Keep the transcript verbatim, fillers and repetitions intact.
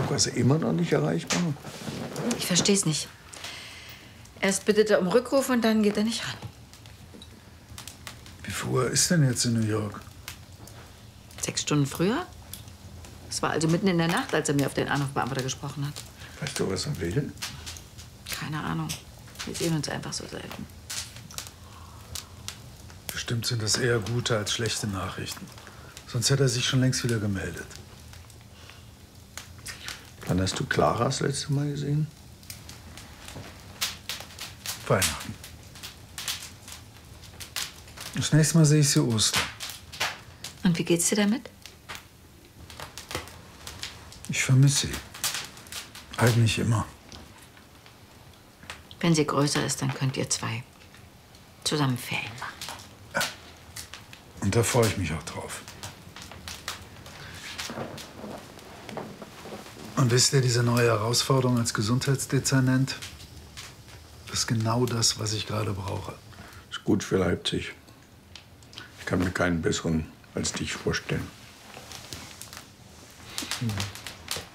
Krankenkasse immer noch nicht erreichbar? Ich verstehe es nicht. Erst bittet er um Rückruf und dann geht er nicht ran. Wie viel Uhr ist denn jetzt in New York? Sechs Stunden früher? Es war also mitten in der Nacht, als er mir auf den Anrufbeantworter gesprochen hat. Weißt du, was er will? Keine Ahnung. Wir sehen uns einfach so selten. Bestimmt sind das eher gute als schlechte Nachrichten. Sonst hätte er sich schon längst wieder gemeldet. Wann hast du Clara das letzte Mal gesehen? Weihnachten. Das nächste Mal sehe ich sie Ostern. Und wie geht's dir damit? Ich vermisse sie. Eigentlich immer. Wenn sie größer ist, dann könnt ihr zwei zusammen Ferien machen. Ja. Und da freue ich mich auch drauf. Und wisst ihr, diese neue Herausforderung als Gesundheitsdezernent? Das ist genau das, was ich gerade brauche. Ist gut für Leipzig. Ich kann mir keinen besseren als dich vorstellen. Mhm.